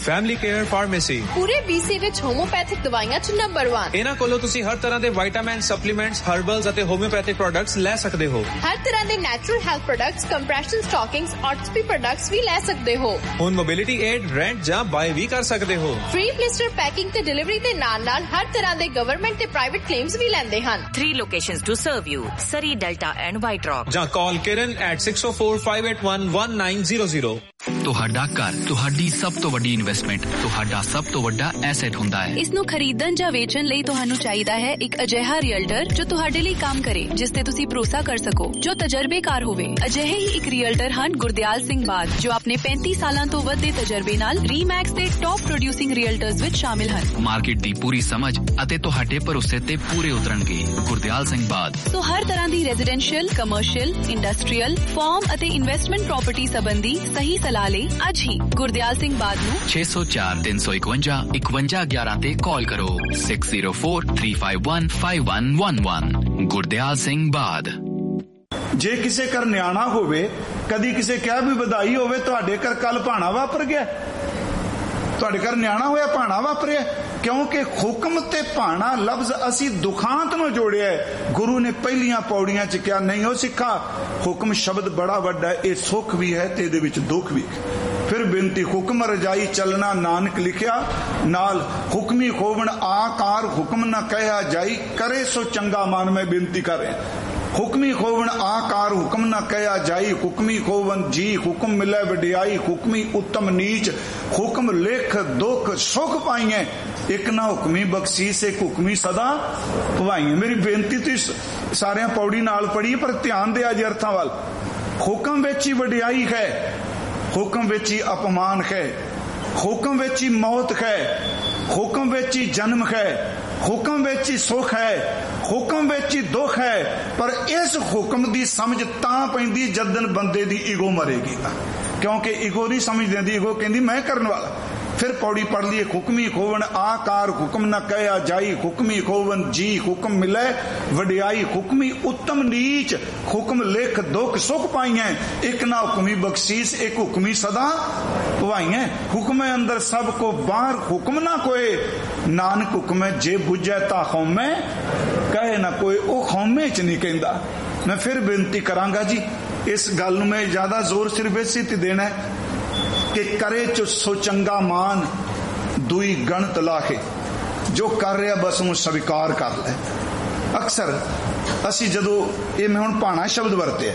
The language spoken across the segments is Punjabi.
ਫੈਮਿਲੀ ਕੇਅਰ ਫਾਰਮੇਸੀ ਪੂਰੇ BC ਵਿੱਚ ਹੋਮੋਪੈਥਿਕ ਦਵਾਈਆਂ 'ਚ ਨੰਬਰ 1। ਇਹਨਾਂ ਕੋਲੋਂ ਤੁਸੀਂ ਹਰ ਤਰ੍ਹਾਂ ਦੇ ਵਿਟਾਮਿਨ, ਸਪਲੀਮੈਂਟਸ, ਹਰਬਲਸ ਅਤੇ ਹੋਮਿਓਪੈਥਿਕ ਪ੍ਰੋਡਕਟਸ ਲੈ ਸਕਦੇ ਹੋ। ਹਰ ਤਰ੍ਹਾਂ ਦੇ natural health products, compression ਸਟਾਕਿੰਗਸ, ਆਰਥੋਪੀ products ਵੀ ਲੈ ਸਕਦੇ ਹੋ। ਹੁਣ ਮੋਬਿਲਿਟੀ ਏਡ, ਰੈਂਟ ਜਾਂ ਬਾਏ ਵੀ ਕਰ ਸਕਦੇ ਹੋ। ਫ੍ਰੀ ਬਲਿਸਟਰ ਪੈਕਿੰਗ ਤੇ ਡਿਲੀਵਰੀ ਦੇ ਨਾਲ-ਨਾਲ ਹਰ ਤਰ੍ਹਾਂ ਦੇ ਗਵਰਨਮੈਂਟ ਤੇ ਪ੍ਰਾਈਵੇਟ ਕਲੇਮਸ ਵੀ ਲੈਂਦੇ ਹਨ। 3 locations to serve you: Surrey, Delta and White Rock. ਜਾਂ ਕਾਲ ਕਿਰਨ at 6045811900। ਤੁਹਾਡਾ ਘਰ ਤੁਹਾਡੀ ਸਭ ਤੋਂ ਵੱਡੀ ਇਨਵੈਸਟਮੈਂਟ, ਤੁਹਾਡਾ ਸਭ ਤੋਂ ਵੱਡਾ ਐਸੈਟ ਹੁੰਦਾ ਹੈ। ਇਸ ਨੂੰ ਖਰੀਦਣ ਜਾਂ ਵੇਚਣ ਲਈ ਤੁਹਾਨੂੰ ਚਾਹੀਦਾ ਹੈ ਇੱਕ ਅਜਿਹਾ ਰੀਅਲਟਰ ਜੋ ਤੁਹਾਡੇ ਲਈ ਕੰਮ ਕਰੇ, ਜਿਸ ਤੇ ਤੁਸੀਂ ਭਰੋਸਾ ਕਰ ਸਕੋ, ਜੋ ਤਜਰਬੇਕਾਰ ਹੋਵੇ। ਅਜਿਹੇ ਹੀ ਇੱਕ ਰੀਅਲਟਰ ਹਨ ਗੁਰਦਿਆਲ ਸਿੰਘ ਬਾਦ, ਜੋ ਆਪਣੇ 35 ਸਾਲਾਂ ਤੋਂ ਵੱਧ ਦੇ ਤਜਰਬੇ ਨਾਲ ਰੀਮੈਕਸ ਦੇ ਟੌਪ ਪ੍ਰੋਡਿਊਸਿੰਗ ਰੀਅਲਟਰਸ ਵਿੱਚ ਸ਼ਾਮਿਲ ਹਨ। ਮਾਰਕੀਟ ਦੀ ਪੂਰੀ ਸਮਝ ਅਤੇ ਤੁਹਾਡੇ ਭਰੋਸੇ ਤੇ ਪੂਰੇ ਉਤਰਨਗੇ। ਗੁਰਦਿਆਲ ਸਿੰਘ ਬਾਦ। ਸੋ ਹਰ ਤਰ੍ਹਾਂ ਦੀ ਰੈਜ਼ੀਡੈਂਸ਼ੀਅਲ, ਕਮਰਸ਼ੀਅਲ, ਇੰਡਸਟਰੀਅਲ, ਫਾਰਮ ਅਤੇ ਇਨਵੈਸਟਮੈਂਟ ਪ੍ਰਾਪਰਟੀ ਸੰਬੰਧੀ ਸਹੀ ਸਲਾਹ ਲਈ ਅੱਜ ਹੀ ਗੁਰਦਿਆਲ ਸਿੰਘ ਬਾਦ ਨੂੰ 6043515111 ਤੇ ਕਾਲ ਕਰੋ। 6043515111। ਗੁਰਦਿਆਲ ਸਿੰਘ ਬਾਦ। ਜੇ ਕਿਸੇ ਘਰ ਨਿਆਣਾ ਹੋਵੇ, ਕਦੀ ਕਿਸੇ ਕਿਹਾ ਵੀ ਵਧਾਈ ਹੋਵੇ, ਤੁਹਾਡੇ ਘਰ ਕੱਲ ਭਾਣਾ ਵਾਪਰ ਗਿਆ, ਤੁਹਾਡੇ ਘਰ ਨਿਆਣਾ ਹੋਇਆ, ਭਾਣਾ ਵਾਪਰਿਆ, ਕਿਉਂਕਿ ਹੁਕਮ ਤੇ ਭਾਣਾ ਲਫ਼ਜ਼ ਅਸੀਂ ਦੁਖਾਂਤ ਨੂੰ ਜੋੜਿਆ। ਗੁਰੂ ਨੇ ਪਹਿਲੀਆਂ ਪੌੜੀਆਂ 'ਚ ਕਿਹਾ, ਨਹੀਂ ਉਹ ਸਿੱਖਾ, ਹੁਕਮ ਸ਼ਬਦ ਬੜਾ ਵੱਡਾ, ਇਹ ਸੁੱਖ ਵੀ ਹੈ ਤੇ ਇਹਦੇ ਵਿੱਚ ਦੁੱਖ ਵੀ। ਫਿਰ ਬੇਨਤੀ, ਹੁਕਮ ਰਜਾਈ ਚੱਲਣਾ ਨਾਨਕ ਲਿਖਿਆ, ਨਾਲ ਹੁਕਮੀ ਖੋਵਣ ਆਕਾਰ ਹੁਕਮ ਨਾ ਕਹਿਆ ਜਾਈ, ਕਰੇ ਸੋ ਚੰਗਾ ਮਨ। ਮੈਂ ਬੇਨਤੀ ਕਰ ਰਿਹਾ, ਹੁਕਮੀ ਖੋਵਣ ਆਕਾਰ ਹੁਕਮ ਨਾ ਕਹਿਆ ਜਾਈ, ਹੁਕਮੀ ਖੋਵਨ ਜੀ ਹੁਕਮ ਮਿਲੇ ਵਡਿਆਈ, ਹੁਕਮੀ ਉੱਤਮ ਨੀਚ ਹੁਕਮ ਲਿਖ ਦੁੱਖ ਸੁਖ ਪਾਈਏ, ਇੱਕ ਨਾ ਹੁਕਮੀ ਬਖਸ਼ੀਸ਼ ਇੱਕ ਹੁਕਮੀ ਸਦਾ ਭਵਾਈਏ। ਮੇਰੀ ਬੇਨਤੀ ਤੁਸੀਂ ਸਾਰਿਆਂ ਪੌੜੀ ਨਾਲ ਪੜ੍ਹੀ, ਪਰ ਧਿਆਨ ਦਿਆ ਜੇ ਅਰਥਾਂ ਵੱਲ। ਹੁਕਮ ਵਿੱਚ ਹੀ ਵਡਿਆਈ ਹੈ, ਹੁਕਮ ਵਿੱਚ ਹੀ ਅਪਮਾਨ ਹੈ, ਹੁਕਮ ਵਿੱਚ ਹੀ ਮੌਤ ਹੈ, ਹੁਕਮ ਵਿੱਚ ਹੀ ਜਨਮ ਹੈ, ਹੁਕਮ ਵਿੱਚ ਹੀ ਸੁੱਖ ਹੈ, ਹੁਕਮ ਵਿੱਚ ਹੀ ਦੁੱਖ ਹੈ। ਪਰ ਇਸ ਹੁਕਮ ਦੀ ਸਮਝ ਤਾਂ ਪੈਂਦੀ ਜਦਨ ਬੰਦੇ ਦੀ ਈਗੋ ਮਰੇਗੀ, ਕਿਉਂਕਿ ਈਗੋ ਨਹੀਂ ਸਮਝ ਦਿੰਦੀ, ਈਗੋ ਕਹਿੰਦੀ ਮੈਂ ਕਰਨ ਵਾਲਾ। ਫਿਰ ਪੌੜੀ ਪੜ ਲਈਏ, ਹੁਕਮੀ ਖੋਵਣ ਆਕਾਰ ਹੁਕਮ ਨਾ ਕਹਿਆ ਜਾਈ, ਹੁਕਮੀ ਖੋਵਨ ਜੀ ਹੁਕਮ ਮਿਲੇ ਵਡਿਆਈ, ਹੁਕਮੀ ਉੱਤਮ ਨੀਚ ਹੁਕਮ ਲਿਖ ਦੁੱਖ ਸੁਖ ਪਾਈਐ, ਇੱਕ ਨਾ ਹੁਕਮੀ ਬਖਸ਼ੀਸ਼ ਇੱਕ ਹੁਕਮੀ ਸਦਾ ਭਵਾਈਐ। ਹੁਕਮੇ ਅੰਦਰ ਸਭ ਕੋ ਬਾਹਰ ਹੁਕਮ ਨਾ ਕੋਏ, ਨਾਨਕ ਹੁਕਮੇ ਜੇ ਬੁੱਝੈ ਤਾ ਖੌਮੇ ਕਹੇ ਨਾ ਕੋਈ। ਉਹ ਖੌਮੇ 'ਚ ਨਹੀਂ ਕਹਿੰਦਾ। ਮੈਂ ਫਿਰ ਬੇਨਤੀ ਕਰਾਂਗਾ ਜੀ, ਇਸ ਗੱਲ ਨੂੰ ਮੈਂ ਜ਼ਿਆਦਾ ਜ਼ੋਰ ਸਿਰਫ ਇਸੇ ਤੇ ਦੇਣਾ ਕਿ ਕਰੇ ਚ ਸੋ ਚੰਗਾ ਮਾਨ ਦੁਈ ਗਣਤ ਲਾਹੇ, ਜੋ ਕਰ ਰਿਹਾ ਬਸ ਉਹਨੂੰ ਸਵੀਕਾਰ ਕਰ ਲੈ। ਅਕਸਰ ਅਸੀਂ ਜਦੋਂ ਇਹ ਮੈਂ ਹੁਣ ਭਾਣਾ ਸ਼ਬਦ ਵਰਤਿਆ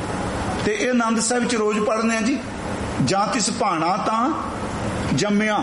ਤੇ ਇਹ ਆਨੰਦ ਸਾਹਿਬ ਚ ਰੋਜ਼ ਪੜ੍ਹਦੇ ਆ ਜੀ, ਜਾਂ ਤਿਸ ਭਾਣਾ ਤਾਂ ਜੰਮਿਆ,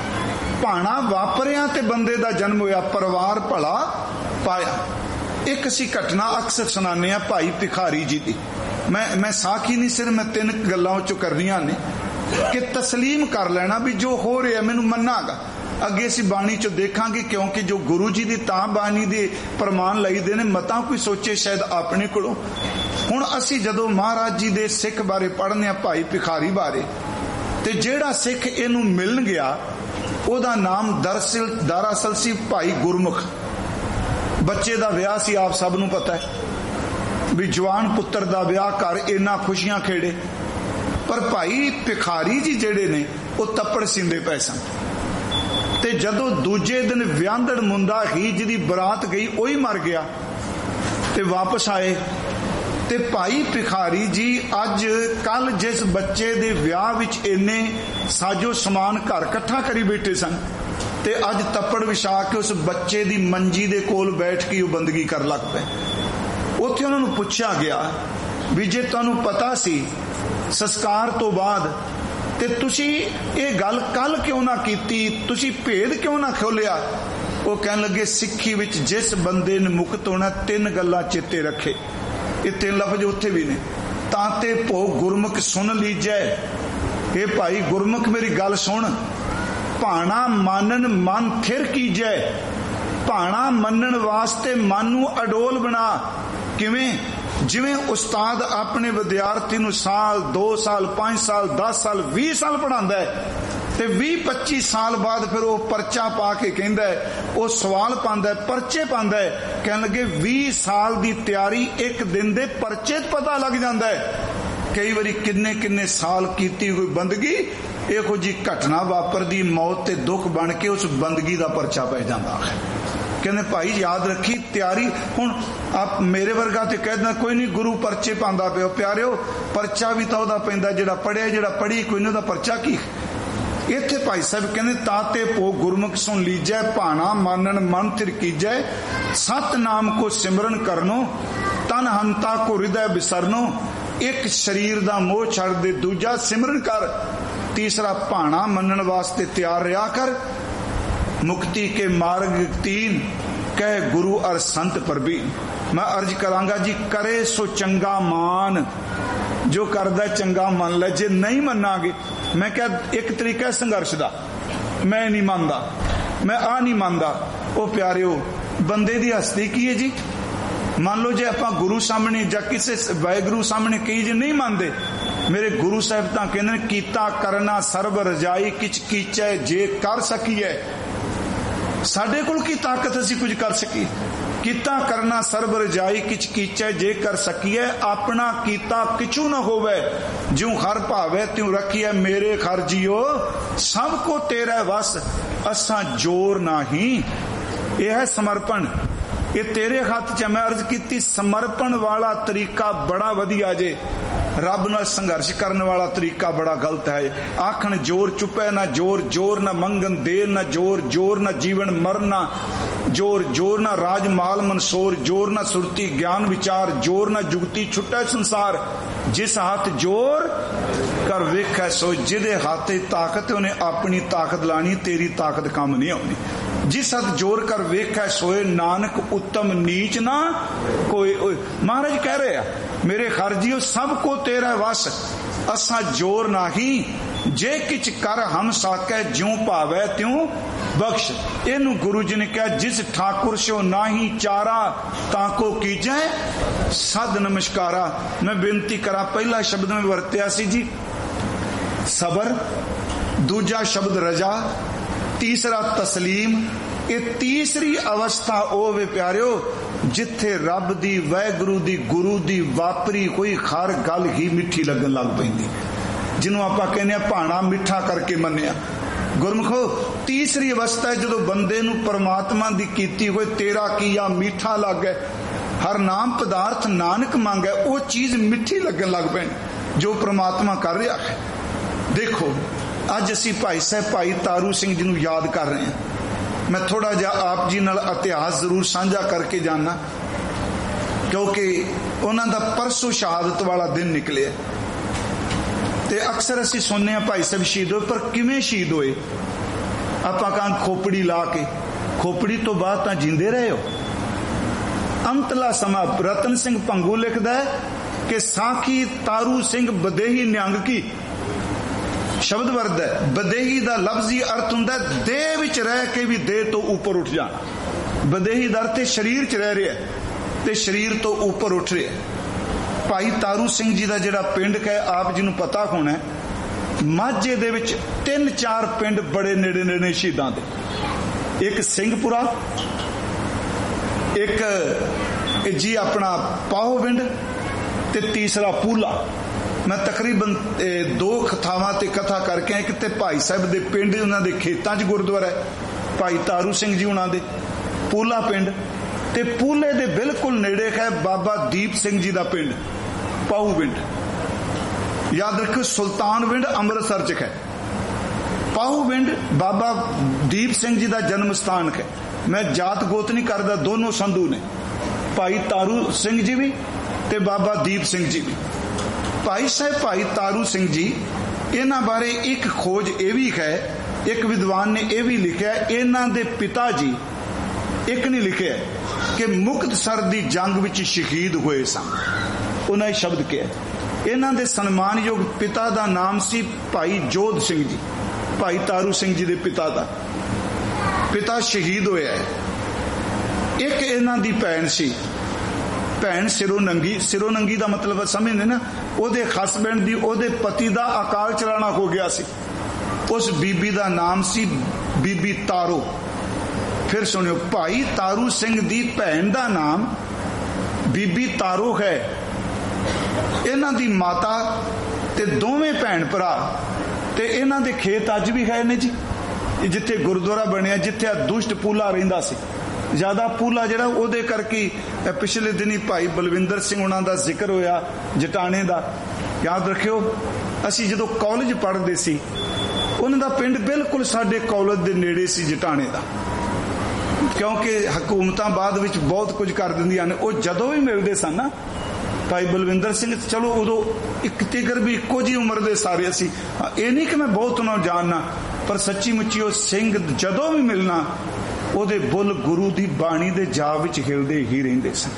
ਭਾਣਾ ਵਾਪਰਿਆ ਤੇ ਬੰਦੇ ਦਾ ਜਨਮ ਹੋਇਆ, ਪਰਿਵਾਰ ਭਲਾ ਪਾਇਆ। ਇੱਕ ਅਸੀਂ ਘਟਨਾ ਅਕਸਰ ਸੁਣਾਉਂਦੇ ਆ ਭਾਈ ਭਿਖਾਰੀ ਜੀ ਦੀ। ਮੈਂ ਸਾਖੀ ਨਹੀਂ, ਸਿਰ ਮੈਂ 3 ਗੱਲਾਂ ਚੋਂ ਕਰਨੀਆਂ ਨੇ ਕਿ ਤਸਲੀਮ ਕਰ ਲੈਣਾ ਵੀ ਜੋ ਹੋ ਰਿਹਾ ਮੈਨੂੰ ਮੰਨਾਂਗਾ। ਅੱਗੇ ਅਸੀਂ ਬਾਣੀ ਚੋਂ ਦੇਖਾਂਗੇ, ਕਿਉਂਕਿ ਜੋ ਗੁਰੂ ਜੀ ਦੀ ਤਾਂ ਬਾਣੀ ਦੇ ਪ੍ਰਮਾਣ ਲਈਦੇ ਨੇ, ਮਤਾਂ ਕੋਈ ਸੋਚੇ ਸ਼ਾਇਦ ਆਪਣੇ ਕੋਲੋਂ। ਹੁਣ ਅਸੀਂ ਜਦੋਂ ਮਹਾਰਾਜ ਜੀ ਦੇ ਸਿੱਖ ਬਾਰੇ ਪੜ੍ਹਨੇ ਆ, ਭਾਈ ਭਿਖਾਰੀ ਬਾਰੇ, ਤੇ ਜਿਹੜਾ ਸਿੱਖ ਇਹਨੂੰ ਮਿਲਣ ਗਿਆ ਉਹਦਾ ਨਾਮ ਦਰਅਸਲ ਸੀ ਭਾਈ ਗੁਰਮੁਖ। ਬੱਚੇ ਦਾ ਵਿਆਹ ਸੀ, ਆਪ ਸਭ ਨੂੰ ਪਤਾ ਹੈ ਵੀ ਜਵਾਨ ਪੁੱਤਰ ਦਾ ਵਿਆਹ ਕਰ ਇੰਨਾ ਖੁਸ਼ੀਆਂ ਖੇੜੇ। ਪਰ ਭਾਈ ਭਿਖਾਰੀ ਜੀ ਜਿਹੜੇ ਨੇ ਉਹ ਤੱਪੜ ਸਿੰਦੇ ਪਏ ਸਨ, ਤੇ ਜਦੋਂ ਦੂਜੇ ਦਿਨ ਵਿਆਹੰਦੜ ਮੁੰਡਾ ਹੀ ਜਿਹਦੀ ਬਰਾਤ ਗਈ ਉਹੀ ਮਰ ਗਿਆ ਤੇ ਵਾਪਸ ਆਏ, ਤੇ ਭਾਈ ਭਿਖਾਰੀ ਜੀ ਅੱਜ ਕੱਲ ਜਿਸ ਬੱਚੇ ਦੇ ਵਿਆਹ ਵਿੱਚ ਇੰਨੇ ਸਾਜੋ ਸਮਾਨ ਘਰ ਇਕੱਠਾ ਕਰੀ ਬੈਠੇ ਸਨ, ਤੇ ਅੱਜ ਤੱਪੜ ਵਿਛਾ ਕੇ ਉਸ ਬੱਚੇ ਦੀ ਮੰਜੀ ਦੇ ਕੋਲ ਬੈਠ ਕੇ ਉਹ ਬੰਦਗੀ ਕਰਨ ਲੱਗ ਪਏ। ਉੱਥੇ ਉਹਨਾਂ ਨੂੰ ਪੁੱਛਿਆ ਗਿਆ ਵੀ ਜੇ ਤੁਹਾਨੂੰ ਪਤਾ ਸੀ ਸੰਸਕਾਰ ਤੋਂ ਬਾਅਦ ਤੇ ਤੁਸੀਂ ਇਹ ਗੱਲ ਕੱਲ ਕਿਉਂ ਨਾ ਕੀਤੀ, ਤੁਸੀਂ ਭੇਦ ਕਿਉਂ ਨਾ ਖੋਲਿਆ? ਉਹ ਕਹਿਣ ਲੱਗੇ, ਸਿੱਖੀ ਵਿੱਚ ਜਿਸ ਬੰਦੇ ਨੇ ਮੁਕਤ ਹੋਣਾ 3 ਗੱਲਾਂ ਚੇਤੇ ਰੱਖੇ। ਇਹ 3 ਲਫ਼ਜ਼ ਉੱਥੇ ਵੀ ਨੇ। ਤਾਂ ਤੇ ਭੋ ਗੁਰਮੁਖ ਸੁਣ ਲੀਜੈ, ਇਹ ਭਾਈ ਗੁਰਮੁਖ ਮੇਰੀ ਗੱਲ ਸੁਣ। ਭਾਣਾ ਮਾਨਨ ਮਨ ਥਿਰ ਕੀਜੈ, ਭਾਣਾ ਮੰਨਣ ਵਾਸਤੇ ਮਨ ਨੂੰ ਅਡੋਲ ਬਣਾ। ਕਿਵੇਂ? ਜਿਵੇਂ ਉਸਤਾਦ ਆਪਣੇ ਵਿਦਿਆਰਥੀ ਨੂੰ ਸਾਲ 2 ਸਾਲ 5 ਸਾਲ 10 ਸਾਲ 20 ਸਾਲ ਪੜ੍ਹਾਉਂਦਾ ਹੈ, ਤੇ 20-25 ਸਾਲ ਬਾਅਦ ਫਿਰ ਉਹ ਪਰਚਾ ਪਾ ਕੇ ਕਹਿੰਦਾ ਹੈ, ਉਹ ਸਵਾਲ ਪਾਉਂਦਾ ਹੈ, ਪਰਚੇ ਪਾਉਂਦਾ ਹੈ। ਕਹਿਣ ਲੱਗੇ 20 ਸਾਲ ਦੀ ਤਿਆਰੀ 1 ਦਿਨ ਦੇ ਪਰਚੇ 'ਚ ਪਤਾ ਲੱਗ ਜਾਂਦਾ ਹੈ। ਕਈ ਵਾਰੀ ਕਿੰਨੇ ਸਾਲ ਕੀਤੀ ਕੋਈ ਬੰਦਗੀ ਇਹੋ ਜੀ ਘਟਨਾ ਵਾਪਰਦੀ, ਮੌਤ ਤੇ ਦੁੱਖ ਬਣ ਕੇ ਉਸ ਬੰਦਗੀ ਦਾ ਪਰਚਾ ਪੈ ਜਾਂਦਾ ਹੈ। ਕਹਿੰਦੇ ਭਾਈ ਯਾਦ ਰੱਖੀ ਤਿਆਰੀ। ਹੁਣ ਆਪ ਮੇਰੇ ਵਰਗਾ ਤੇ ਕਹਿੰਦਾ ਕੋਈ ਨਹੀਂ ਗੁਰੂ ਪਰਚੇ ਪਾਉਂਦਾ ਪਿਓ, ਪਿਆਰਿਓ ਪਰਚਾ ਵੀ ਤਾਂ ਉਹਦਾ ਪੈਂਦਾ ਜਿਹੜਾ ਪੜਿਆ, ਜਿਹੜਾ ਪੜ੍ਹੀ ਕੋਈ ਨਹੀਂ ਉਹਦਾ ਪਰਚਾ ਕੀ। ਇੱਥੇ ਭਾਈ ਸਾਹਿਬ ਕਹਿੰਦੇ ਤਾਤੇ ਪੋ ਗੁਰਮੁਖ ਸੁਣ ਲੀਜੈ, ਭਾਣਾ ਮਾਨਣ ਮਨ ਥਿਰ ਕੀਜੈ, ਸਤਨਾਮ ਕੋ ਸਿਮਰਨ ਕਰਨੋ, ਤਨ ਹੰਤਾ ਕੋ ਹਿਰਦੈ ਬਿਸਰਨੋ। ਇੱਕ ਸਰੀਰ ਦਾ ਮੋਹ ਛੱਡ ਦੇ, ਦੂਜਾ ਸਿਮਰਨ ਕਰ, ਤੀਸਰਾ ਭਾਣਾ ਮੰਨਣ ਵਾਸਤੇ ਤਿਆਰ ਰਿਹਾ ਕਰ। ਮੁਕਤੀ ਕੇ ਮਾਰਗ 3 ਕਹਿ ਗੁਰੂ ਅਰ ਸੰਤ ਪ੍ਰਬੀਨ। ਮੈਂ ਅਰਜ ਕਰਾਂਗਾ ਜੀ ਕਰੇ ਸੋ ਚੰਗਾ ਮਾਨ, ਜੋ ਕਰਦਾ ਚੰਗਾ ਮੰਨ ਲੈ, ਜੇ ਨਹੀਂ ਮੰਨਾਂਗੇ। ਮੈਂ ਕਿਹਾ ਇੱਕ ਤਰੀਕਾ ਸੰਘਰਸ਼ ਦਾ, ਮੈਂ ਨਹੀਂ ਮੰਨਦਾ, ਮੈਂ ਆ ਨਹੀਂ ਮੰਨਦਾ। ਉਹ ਪਿਆਰਿਓ ਬੰਦੇ ਦੀ ਹਸਤੀ ਕੀ ਹੈ ਜੀ। ਮੰਨ ਲਓ ਜੇ ਆਪਾਂ ਗੁਰੂ ਸਾਹਮਣੇ ਜਾਂ ਕਿਸੇ ਵਾਹਿਗੁਰੂ ਸਾਹਮਣੇ ਕਹੀ ਜੇ ਨਹੀਂ ਮੰਨਦੇ, ਮੇਰੇ ਗੁਰੂ ਸਾਹਿਬ ਤਾਂ ਕਹਿੰਦੇ ਨੇ ਕੀਤਾ ਕਰਨਾ ਸਰਬ ਰਜਾਈ, ਕਿਛ ਕੀਚੈ ਜੇ ਕਰ ਸਕੀਏ। ਸਾਡੇ ਕੋਲ ਕੀ ਤਾਕਤ ਅਸੀਂ ਕੁਝ ਕਰ ਸਕੀਏ। ਕੀਤਾ ਕਰਨਾ ਸਰਬ ਰਜਾਈ, ਕਿਛ ਕੀਚੈ ਜੇ ਕਰ ਸਕੀਏ। ਆਪਣਾ ਕੀਤਾ ਕਿਛੂ ਨਾ ਹੋਵੇ, ਜਿਉ ਹਰ ਭਾਵੇ ਤਿਉ ਰੱਖੀਏ। ਮੇਰੇ ਖਰ ਜੀਓ ਸਭ ਕੋ ਤੇਰਾ ਵਸ, ਅਸਾਂ ਜੋਰ ਨਹੀਂ। ਇਹ ਹੈ ਸਮਰਪਣ, ਇਹ ਤੇਰੇ ਹੱਥ 'ਚ। ਮੈਂ ਅਰਜ਼ ਕੀਤੀ ਸਮਰਪਣ ਵਾਲਾ ਤਰੀਕਾ ਬੜਾ ਵਧੀਆ ਜੇ, ਰੱਬ ਨਾਲ ਸੰਘਰਸ਼ ਕਰਨ ਵਾਲਾ ਤਰੀਕਾ ਬੜਾ ਗਲਤ ਹੈ। ਆਖਣ ਜੋਰ ਚੁੱਪੈ ਨਾ ਜੋਰ, ਜੋਰ ਨਾ ਮੰਗਣ ਦੇਰ ਨਾ ਜੋਰ, ਜੋਰ ਨਾ ਜੀਵਨ ਮਰਨਾ ਜੋਰ, ਜੋਰ ਨਾ ਰਾਜ ਮਾਲ ਮਨਸੋਰ, ਜੋਰ ਨਾ ਸੁਰਤੀ ਗਿਆਨ ਵਿਚਾਰ, ਜੋਰ ਨਾ ਜੁਗਤੀ ਛੁੱਟੈ ਸੰਸਾਰ। ਜਿਸ ਹੱਥ ਜੋਰ ਕਰ ਵੇਖੈ ਸੋ, ਜਿਹਦੇ ਹੱਥ 'ਚ ਤਾਕਤ ਉਹਨੇ ਆਪਣੀ ਤਾਕਤ ਲਾਣੀ, ਤੇਰੀ ਤਾਕਤ ਕੰਮ ਨਹੀਂ ਆਉਣੀ। ਜਿਸ ਹੱਥ ਜੋਰ ਕਰ ਵੇਖੈ ਸੋਏ, ਨਾਨਕ ਉੱਤਮ ਨੀਚ ਨਾ ਕੋਈ। ਮਹਾਰਾਜ ਕਹਿ ਰਹੇ ਆ ਮੇਰੇ ਖਰਜੀਓ ਸਭ ਕੋ ਤੇਰਾ ਵਸ, ਅਸਾਂ ਜੋਰ ਨਹੀਂ। ਜੇ ਕਿਛ ਕਰ ਹਮ ਸਾਕੈ, ਜਿਉ ਭਾਵੈ ਤਿਉ ਬਖਸ਼। ਇਹਨੂੰ ਗੁਰੂ ਜੀ ਨੇ ਕਿਹਾ ਜਿਸ ਠਾਕੁਰ ਸਿਓ ਨਾਹੀ ਚਾਰਾ, ਤਾਂ ਕੋ ਕੀਜੈ ਸਦ ਨਮਸਕਾਰਾ। ਮੈਂ ਬੇਨਤੀ ਕਰਾਂ, ਪਹਿਲਾ ਸ਼ਬਦ ਮੈਂ ਵਰਤਿਆ ਸੀ ਜੀ ਸਬਰ, ਦੂਜਾ ਸ਼ਬਦ ਰਜਾ, ਤੀਸਰਾ ਤਸਲੀਮ। ਇਹ ਤੀਸਰੀ ਅਵਸਥਾ ਉਹ ਵੇ ਪਿਆਰਿਓ ਜਿੱਥੇ ਰੱਬ ਦੀ, ਵਾਹਿਗੁਰੂ ਦੀ, ਗੁਰੂ ਦੀ ਵਾਪਰੀ ਕੋਈ ਹਰ ਗੱਲ ਹੀ ਮਿੱਠੀ ਲੱਗਣ ਲੱਗ ਪੈਂਦੀ, ਜਿਹਨੂੰ ਆਪਾਂ ਕਹਿੰਦੇ ਆ ਭਾਣਾ ਮਿੱਠਾ ਕਰਕੇ ਮੰਨਿਆ। ਗੁਰਮੁਖੋ ਤੀਸਰੀ ਅਵਸਥਾ ਹੈ ਜਦੋਂ ਬੰਦੇ ਨੂੰ ਪਰਮਾਤਮਾ ਦੀ ਕੀਤੀ ਹੋਏ ਤੇਰਾ ਕੀਆ ਮਿੱਠਾ ਲੱਗੇ, ਹਰ ਨਾਮ ਪਦਾਰਥ ਨਾਨਕ ਮੰਗੈ, ਉਹ ਚੀਜ਼ ਮਿੱਠੀ ਲੱਗਣ ਲੱਗ ਪੈਣੀ ਜੋ ਪਰਮਾਤਮਾ ਕਰ ਰਿਹਾ ਹੈ। ਦੇਖੋ ਅੱਜ ਅਸੀਂ ਭਾਈ ਸਾਹਿਬ ਭਾਈ ਤਾਰੂ ਸਿੰਘ ਜੀ ਨੂੰ ਯਾਦ ਕਰ ਰਹੇ ਹਾਂ। ਮੈਂ ਥੋੜਾ ਜਿਹਾ ਆਪ ਜੀ ਨਾਲ ਇਤਿਹਾਸ ਜ਼ਰੂਰ ਸਾਂਝਾ ਕਰਕੇ ਜਾਣਾ, ਕਿਉਂਕਿ ਉਹਨਾਂ ਦਾ ਪਰਸੋਂ ਸ਼ਹਾਦਤ ਵਾਲਾ ਦਿਨ ਨਿਕਲਿਆ ਤੇ ਅਕਸਰ ਅਸੀਂ ਸੁਣਨੇ ਆ ਭਾਈ ਸਾਹਿਬ ਸ਼ਹੀਦ ਹੋਏ, ਪਰ ਕਿਵੇਂ ਸ਼ਹੀਦ ਹੋਏ? ਆਪਾਂ ਕਾਂ ਖੋਪੜੀ ਲਾ ਕੇ, ਖੋਪੜੀ ਤੋਂ ਬਾਅਦ ਤਾਂ ਜਿੰਦੇ ਰਹੇ ਹੋ। ਅੰਤਲਾ ਸਮਾਂ ਰਤਨ ਸਿੰਘ ਭੰਗੂ ਲਿਖਦਾ ਹੈ ਕਿ ਸਾਖੀ ਤਾਰੂ ਸਿੰਘ ਬਦੇਹੀ ਨਿਹੰਗ ਕੀ ਸ਼ਬਦ ਵਰਦ ਹੈ। ਬਦੇਹੀ ਦਾ ਲਫ਼ਜ਼ੀ ਅਰਥ ਹੁੰਦਾ ਦੇਹ ਵਿੱਚ ਰਹਿ ਕੇ ਵੀ ਦੇਹ ਤੋਂ ਉੱਪਰ ਉੱਠ ਜਾਣਾ। ਬਦੇਹੀ ਦਾ ਅਰਥ ਸਰੀਰ 'ਚ ਰਹਿ ਰਿਹਾ ਤੇ ਸਰੀਰ ਤੋਂ ਉੱਪਰ ਉੱਠ ਰਿਹਾ। ਭਾਈ ਤਾਰੂ ਸਿੰਘ ਜੀ ਦਾ ਜਿਹੜਾ ਪਿੰਡ ਹੈ ਆਪ ਜੀ ਨੂੰ ਪਤਾ ਹੋਣਾ, ਮਾਝੇ ਦੇ ਵਿੱਚ 3-4 ਪਿੰਡ ਬੜੇ ਨੇੜੇ ਨੇੜੇ ਸ਼ਹੀਦਾਂ ਦੇ। ਇੱਕ ਸਿੰਘਪੁਰਾ, ਇੱਕ ਜੀ ਆਪਣਾ ਪਾਹੋਵਿੰਡ ਤੇ ਤੀਸਰਾ ਪੂਲਾ। ਮੈਂ ਤਕਰੀਬਨ 2 ਥਾਵਾਂ ਤੇ ਕਥਾ ਕਰਕੇ ਇੱਕ ਤੇ ਭਾਈ ਸਾਹਿਬ ਦੇ ਪਿੰਡ, ਉਹਨਾਂ ਦੇ ਖੇਤਾਂ 'ਚ ਗੁਰਦੁਆਰਾ ਹੈ ਭਾਈ ਤਾਰੂ ਸਿੰਘ ਜੀ ਉਹਨਾਂ ਦੇ, ਪੂਲਾ ਪਿੰਡ, ਤੇ ਪੂਲੇ ਦੇ ਬਿਲਕੁਲ ਨੇੜੇ ਹੈ ਬਾਬਾ ਦੀਪ ਸਿੰਘ ਜੀ ਦਾ ਪਿੰਡ ਪਾਹੂਵਿੰਡ। ਯਾਦ ਰੱਖੋ ਸੁਲਤਾਨਵਿੰਡ ਅੰਮ੍ਰਿਤਸਰ 'ਚ ਹੈ, ਪਾਹੂਵਿੰਡ ਬਾਬਾ ਦੀਪ ਸਿੰਘ ਜੀ ਦਾ ਜਨਮ ਸਥਾਨ ਹੈ। ਮੈਂ ਜਾਤ ਗੋਤ ਨਹੀਂ ਕਰਦਾ, ਦੋਨੋਂ ਸੰਧੂ ਨੇ, ਭਾਈ ਤਾਰੂ ਸਿੰਘ ਜੀ ਵੀ ਤੇ ਬਾਬਾ ਦੀਪ ਸਿੰਘ ਜੀ ਵੀ। ਭਾਈ ਸਾਹਿਬ ਭਾਈ ਤਾਰੂ ਸਿੰਘ ਜੀ, ਇਹਨਾਂ ਬਾਰੇ ਇੱਕ ਖੋਜ ਇਹ ਵੀ ਹੈ, ਇੱਕ ਵਿਦਵਾਨ ਨੇ ਇਹ ਵੀ ਲਿਖਿਆ, ਇਹਨਾਂ ਦੇ ਪਿਤਾ ਜੀ ਇੱਕ ਨੇ ਲਿਖਿਆ ਕਿ ਮੁਕਤਸਰ ਦੀ ਜੰਗ ਵਿੱਚ ਸ਼ਹੀਦ ਹੋਏ ਸਨ। ਉਹਨਾਂ ਇਹ ਸ਼ਬਦ ਕਿਹਾ। ਇਹਨਾਂ ਦੇ ਸਨਮਾਨਯੋਗ ਪਿਤਾ ਦਾ ਨਾਮ ਸੀ ਭਾਈ ਜੋਧ ਸਿੰਘ ਜੀ, ਭਾਈ ਤਾਰੂ ਸਿੰਘ ਜੀ ਦੇ ਪਿਤਾ ਦਾ। ਪਿਤਾ ਸ਼ਹੀਦ ਹੋਇਆ ਹੈ। ਇੱਕ ਇਹਨਾਂ ਦੀ ਭੈਣ ਸੀ, ਭੈਣ ਸਿਰੋਂ ਨੰਗੀ। ਸਿਰੋਂ ਨੰਗੀ ਦਾ ਮਤਲਬ ਸਮਝਦੇ ਨਾ, ਉਹਦੇ ਹਸਬੈਂਡ ਦੀ, ਉਹਦੇ ਪਤੀ ਦਾ ਅਕਾਲ ਚਲਾਣਾ ਹੋ ਗਿਆ ਸੀ। ਉਸ ਬੀਬੀ ਦਾ ਨਾਮ ਸੀ ਬੀਬੀ ਤਾਰੋ। ਫਿਰ ਸੁਣਿਓ, ਭਾਈ ਤਾਰੂ ਸਿੰਘ ਦੀ ਭੈਣ ਦਾ ਨਾਮ ਬੀਬੀ ਤਾਰੋ ਹੈ। ਇਹਨਾਂ ਦੀ ਮਾਤਾ ਤੇ ਦੋਵੇਂ ਭੈਣ ਭਰਾ ਤੇ ਇਹਨਾਂ ਦੇ ਖੇਤ ਅੱਜ ਵੀ ਹੈ ਨੇ ਜੀ, ਜਿੱਥੇ ਗੁਰਦੁਆਰਾ ਬਣਿਆ, ਜਿੱਥੇ ਦੁਸ਼ਟ ਪੂਲਾ ਰਹਿੰਦਾ ਸੀ। ਜ਼ਿਆਦਾ ਪੂਲਾ ਜਿਹੜਾ ਉਹਦੇ ਕਰਕੇ ਪਿਛਲੇ ਦਿਨੀ ਭਾਈ ਬਲਵਿੰਦਰ ਸਿੰਘ ਉਹਨਾਂ ਦਾ ਜ਼ਿਕਰ ਹੋਇਆ ਜਟਾਣੇ ਦਾ। ਯਾਦ ਰੱਖਿਓ, ਅਸੀਂ ਜਦੋਂ ਕਾਲਜ ਪੜ੍ਹਦੇ ਸੀ ਉਹਨਾਂ ਦਾ ਪਿੰਡ ਬਿਲਕੁਲ ਸਾਡੇ ਕਾਲਜ ਦੇ ਨੇੜੇ ਸੀ ਜਟਾਣੇ ਦਾ, ਕਿਉਂਕਿ ਹਕੂਮਤਾਂ ਬਾਅਦ ਵਿੱਚ ਬਹੁਤ ਕੁਝ ਕਰ ਦਿੰਦੀਆਂ ਨੇ। ਉਹ ਜਦੋਂ ਵੀ ਮਿਲਦੇ ਸਨ ਨਾ ਭਾਈ ਬਲਵਿੰਦਰ ਸਿੰਘ, ਚਲੋ ਉਦੋਂ ਇੱਕ ਤਿਗਰ ਵੀ ਇੱਕੋ ਜਿਹੀ ਉਮਰ ਦੇ ਸਾਰੇ ਅਸੀਂ, ਇਹ ਨਹੀਂ ਕਿ ਮੈਂ ਬਹੁਤ ਉਹਨਾਂ ਨੂੰ ਜਾਣਨਾ, ਪਰ ਸੱਚੀ ਮੁੱਚੀ ਉਹ ਸਿੰਘ ਜਦੋਂ ਵੀ ਮਿਲਣਾ ਉਹਦੇ ਬੁੱਲ ਗੁਰੂ ਦੀ ਬਾਣੀ ਦੇ ਜਾਪ ਵਿੱਚ ਹਿਲਦੇ ਹੀ ਰਹਿੰਦੇ ਸਨ।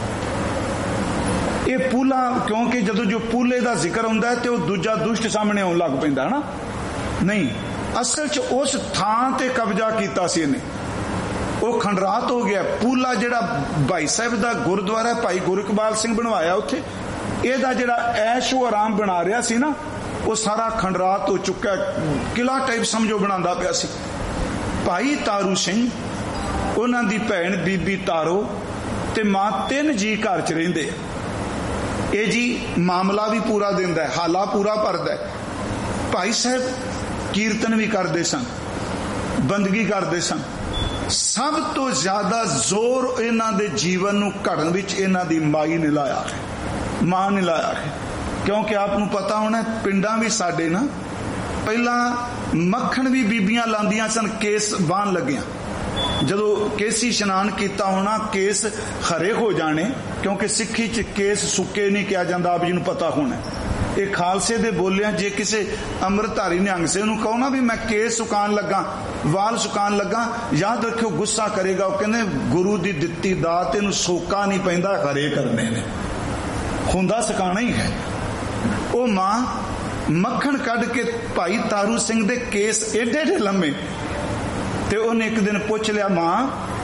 ਇਹ ਪੂਲਾ, ਕਿਉਂਕਿ ਜਦੋਂ ਜੋ ਪੂਲੇ ਦਾ ਜ਼ਿਕਰ ਹੁੰਦਾ ਤੇ ਉਹ ਦੂਜਾ ਦੁਸ਼ਟ ਸਾਹਮਣੇ ਆਉਣ ਲੱਗ ਪੈਂਦਾ ਨਾ, ਨਹੀਂ, ਅਸਲ 'ਚ ਉਸ ਥਾਂ ਤੇ ਕਬਜ਼ਾ ਕੀਤਾ ਸੀ ਇਹਨੇ, ਉਹ ਖੰਡਰਾਤ ਹੋ ਗਿਆ। ਪੂਲਾ ਜਿਹੜਾ ਭਾਈ ਸਾਹਿਬ ਦਾ ਗੁਰਦੁਆਰਾ ਭਾਈ ਗੁਰਕਬਾਲ ਸਿੰਘ ਬਣਵਾਇਆ ਉੱਥੇ, ਇਹਦਾ ਜਿਹੜਾ ਐਸ਼ੋ ਆਰਾਮ ਬਣਾ ਰਿਹਾ ਸੀ ਨਾ, ਉਹ ਸਾਰਾ ਖੰਡਰਾਤ ਹੋ ਚੁੱਕਾ, ਕਿਲਾ ਟਾਈਪ ਸਮਝੋ ਬਣਾਉਂਦਾ ਪਿਆ ਸੀ। ਭਾਈ ਤਾਰੂ ਸਿੰਘ, ਉਹਨਾਂ ਦੀ ਭੈਣ ਬੀਬੀ ਤਾਰੋ ਤੇ ਮਾਂ, 3 ਜੀ ਘਰ 'ਚ ਰਹਿੰਦੇ ਆ। ਇਹ ਜੀ ਮਾਮਲਾ ਵੀ ਪੂਰਾ ਦਿੰਦਾ, ਹਾਲਾ ਪੂਰਾ ਭਰਦਾ। ਭਾਈ ਸਾਹਿਬ ਕੀਰਤਨ ਵੀ ਕਰਦੇ ਸਨ, ਬੰਦਗੀ ਕਰਦੇ ਸਨ। ਸਭ ਤੋਂ ਜ਼ਿਆਦਾ ਜ਼ੋਰ ਇਹਨਾਂ ਦੇ ਜੀਵਨ ਨੂੰ ਘੜਨ ਵਿੱਚ ਇਹਨਾਂ ਦੀ ਮਾਈ ਨੇ ਲਾਇਆ ਹੈ, ਮਾਂ ਨੇ ਲਾਇਆ ਹੈ। ਕਿਉਂਕਿ ਆਪ ਨੂੰ ਪਤਾ ਹੋਣਾ, ਪਿੰਡਾਂ ਵੀ ਸਾਡੇ ਨਾ ਪਹਿਲਾਂ ਮੱਖਣ ਵੀ ਬੀਬੀਆਂ ਲਾਉਂਦੀਆਂ ਸਨ ਕੇਸ ਬਾਣ ਲੱਗਿਆ। ਜਦੋਂ ਕੇਸੀ ਇਸ਼ਨਾਨ ਕੀਤਾ ਹੋਣਾ, ਕੇਸ ਹਰੇ ਹੋ ਜਾਣੇ, ਕਿਉਂਕਿ ਸਿੱਖੀ 'ਚ ਕੇਸ ਸੁੱਕੇ ਨਹੀਂ ਕਿਹਾ ਜਾਂਦਾ, ਆਪ ਜੀ ਨੂੰ ਪਤਾ ਹੋਣਾ। ਇਹ ਖਾਲਸੇ ਦੇ ਬੋਲਿਆ, ਜੇ ਕਿਸੇ ਅੰਮ੍ਰਿਤਧਾਰੀ ਨਿਹੰਗ ਸਿੰਘ ਨੂੰ ਕਹੋ ਨਾ ਵੀ ਮੈਂ ਕੇਸ ਸੁਕਾਉਣ ਲੱਗਾ, ਵਾਲ ਸੁਕਾਉਣ ਲੱਗਾ, ਯਾਦ ਰੱਖਿਓ ਗੁੱਸਾ ਕਰੇਗਾ। ਉਹ ਕਹਿੰਦੇ ਗੁਰੂ ਦੀ ਦਿੱਤੀ ਦਾਤ, ਇਹਨੂੰ ਸੋਕਾ ਨਹੀਂ ਪੈਂਦਾ, ਹਰੇ ਕਰਨੇ ਨੇ, ਹੁੰਦਾ ਸੁਕਾਉਣਾ ਹੀ ਹੈ। ਉਹ ਮਾਂ ਮੱਖਣ ਕੱਢ ਕੇ ਭਾਈ ਤਾਰੂ ਸਿੰਘ ਦੇ ਕੇਸ ਏਡੇ ਏਡੇ ਲੰਮੇ, ਤੇ ਉਹਨੇ ਇੱਕ ਦਿਨ ਪੁੱਛ ਲਿਆ, ਮਾਂ